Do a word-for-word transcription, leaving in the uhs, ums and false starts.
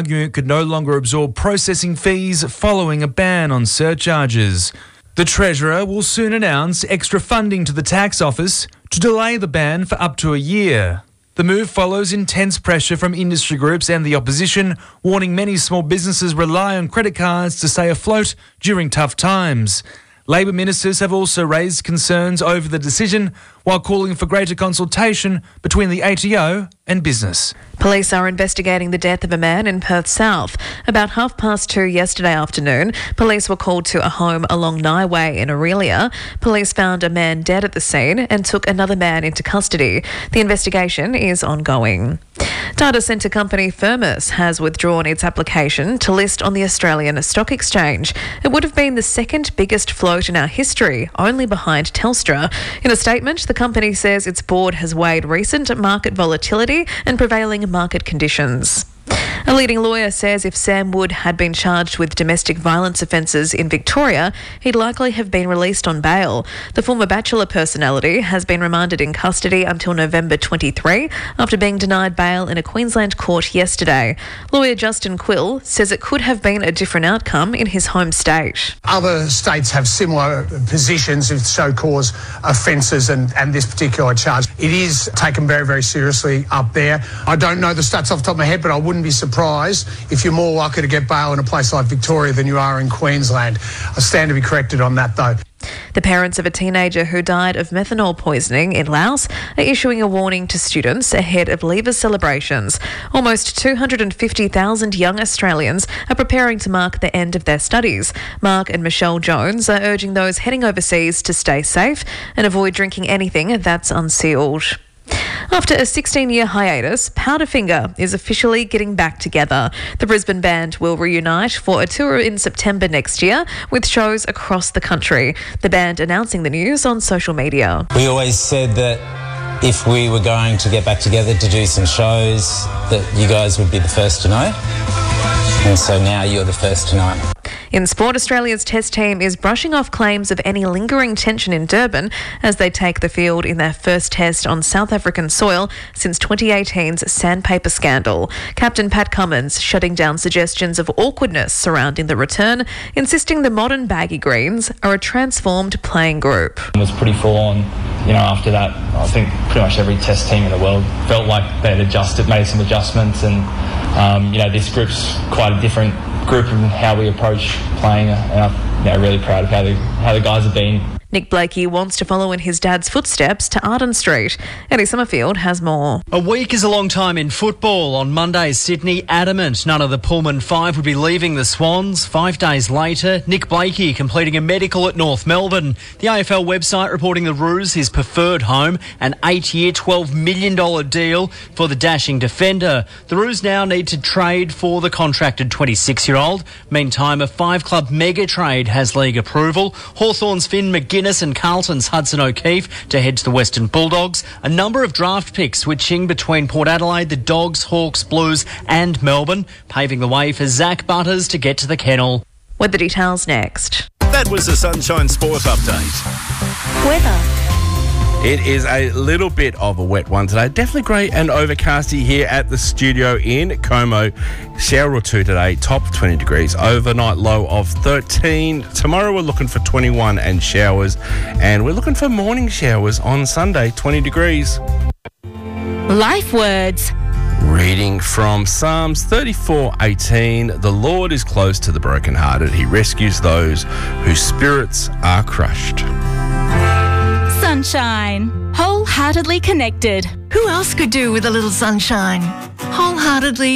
arguing it could no longer absorb processing fees following a ban on surcharges. The Treasurer will soon announce extra funding to the tax office to delay the ban for up to a year. The move follows intense pressure from industry groups and the opposition, warning many small businesses rely on credit cards to stay afloat during tough times. Labor ministers have also raised concerns over the decision, while calling for greater consultation between the A T O and business. Police are investigating the death of a man in Perth South. About half past two yesterday afternoon, police were called to a home along Nye Way in Aurelia. Police found a man dead at the scene and took another man into custody. The investigation is ongoing. Data centre company Firmus has withdrawn its application to list on the Australian Stock Exchange. It would have been the second biggest float in our history, only behind Telstra. In a statement, the company says its board has weighed recent market volatility and prevailing market conditions. A leading lawyer says if Sam Wood had been charged with domestic violence offences in Victoria, he'd likely have been released on bail. The former Bachelor personality has been remanded in custody until November twenty-third after being denied bail in a Queensland court yesterday. Lawyer Justin Quill says it could have been a different outcome in his home state. Other states have similar positions with show-cause offences and, and this particular charge. It is taken very, very seriously up there. I don't know the stats off the top of my head, but I wouldn't be surprised if you're more likely to get bail in a place like Victoria than you are in Queensland. I stand to be corrected on that, though. The parents of a teenager who died of methanol poisoning in Laos are issuing a warning to students ahead of Leavers celebrations. Almost two hundred fifty thousand young Australians are preparing to mark the end of their studies. Mark and Michelle Jones are urging those heading overseas to stay safe and avoid drinking anything that's unsealed. After a sixteen-year hiatus, Powderfinger is officially getting back together. The Brisbane band will reunite for a tour in September next year with shows across the country. The band announcing the news on social media. We always said that if we were going to get back together to do some shows, that you guys would be the first to know. And so now you're the first to know. In sport, Australia's test team is brushing off claims of any lingering tension in Durban as they take the field in their first test on South African soil since twenty eighteen's sandpaper scandal. Captain Pat Cummins shutting down suggestions of awkwardness surrounding the return, insisting the modern baggy greens are a transformed playing group. It was pretty full on, you know, after that. I think pretty much every test team in the world felt like they'd adjusted, made some adjustments, and um, you know, this group's quite a different group and how we approach playing, and I'm you know, really proud of how the, how the guys have been. Nick Blakey wants to follow in his dad's footsteps to Arden Street. Eddie Summerfield has more. A week is a long time in football. On Monday, Sydney adamant none of the Pullman Five would be leaving the Swans. Five days later, Nick Blakey completing a medical at North Melbourne. The A F L website reporting the Roos his preferred home, an eight-year, twelve million dollars deal for the dashing defender. The Roos now need to trade for the contracted twenty-six-year-old. Meantime, a five-club mega trade has league approval. Hawthorn's Finn McGuinness and Carlton's Hudson O'Keefe to head to the Western Bulldogs. A number of draft picks switching between Port Adelaide, the Dogs, Hawks, Blues and Melbourne, paving the way for Zach Butters to get to the kennel. Weather details next. That was the Sunshine Sport Update. Weather. It is a little bit of a wet one today. Definitely grey and overcasty here at the studio in Como. Shower or two today, top of twenty degrees. Overnight low of thirteen. Tomorrow we're looking for twenty-one and showers. And we're looking for morning showers on Sunday, twenty degrees. Life words. Reading from Psalms thirty-four eighteen, the Lord is close to the brokenhearted. He rescues those whose spirits are crushed. Sunshine. Wholeheartedly connected. Who else could do with a little sunshine? Wholeheartedly